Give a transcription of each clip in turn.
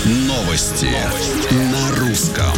Новости на русском.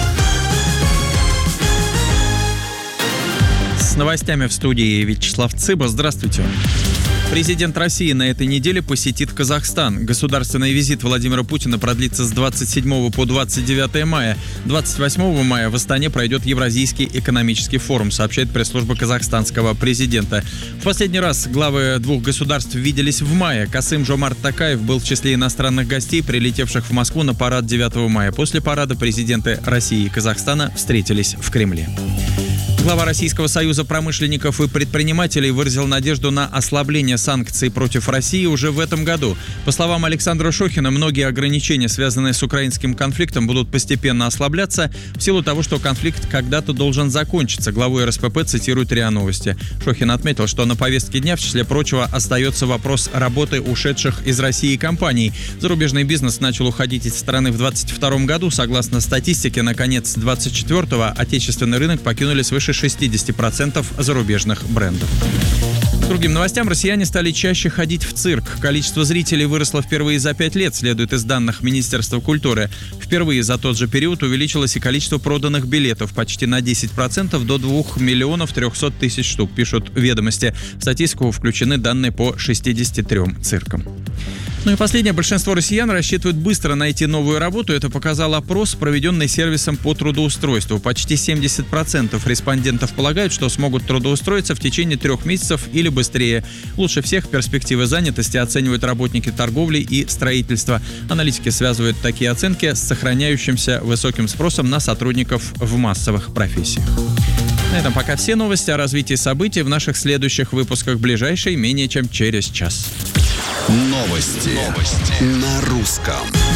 С новостями в студии Вячеслав Цыба. Здравствуйте. Президент России на этой неделе посетит Казахстан. Государственный визит Владимира Путина продлится с 27 по 29 мая. 28 мая в Астане пройдет Евразийский экономический форум, сообщает пресс-служба казахстанского президента. В последний раз главы двух государств виделись в мае. Касым-Жомарт Токаев был в числе иностранных гостей, прилетевших в Москву на парад 9 мая. После парада президенты России и Казахстана встретились в Кремле. Глава Российского союза промышленников и предпринимателей выразил надежду на ослабление санкций против России уже в этом году. По словам Александра Шохина, многие ограничения, связанные с украинским конфликтом, будут постепенно ослабляться в силу того, что конфликт когда-то должен закончиться. Главу РСПП цитирует РИА Новости. Шохин отметил, что на повестке дня, в числе прочего, остается вопрос работы ушедших из России компаний. Зарубежный бизнес начал уходить из страны в 2022 году. Согласно статистике, на конец 2024-го отечественный рынок покинули свыше 60% зарубежных брендов. К другим новостям, россияне стали чаще ходить в цирк. Количество зрителей выросло впервые за 5 лет, следует из данных Министерства культуры. Впервые за тот же период увеличилось и количество проданных билетов почти на 10% до 2 миллионов 300 тысяч штук, пишут «Ведомости». В статистику включены данные по 63 циркам. Ну и последнее. Большинство россиян рассчитывают быстро найти новую работу. Это показал опрос, проведенный сервисом по трудоустройству. Почти 70% респондентов полагают, что смогут трудоустроиться в течение 3 месяцев или быстрее. Лучше всех перспективы занятости оценивают работники торговли и строительства. Аналитики связывают такие оценки с сохраняющимся высоким спросом на сотрудников в массовых профессиях. На этом пока все новости. О развитии событий в наших следующих выпусках ближайшие менее чем через час. Новости на русском.